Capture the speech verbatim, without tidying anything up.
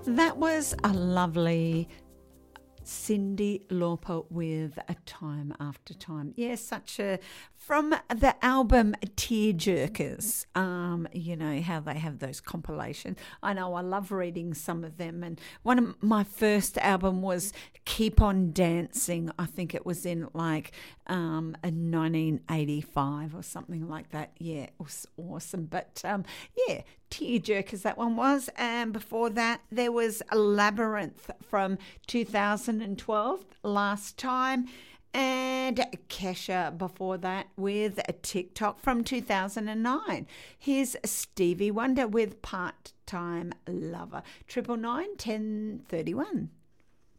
That was a lovely Cyndi Lauper with A Time After Time. Yes, such a, from the album Tearjerkers, um, you know, how they have those compilations. I know I love reading some of them. And one of my first album was Keep On Dancing. I think it was in like um, a nineteen eighty-five or something like that. Yeah, it was awesome. But um, yeah, Tearjerkers that one was. And before that, there was a Labyrinth from two thousand twelve, Last Time. And Kesha before that with a TikTok from two thousand nine. Here's Stevie Wonder with Part Time Lover. Triple nine ten thirty one.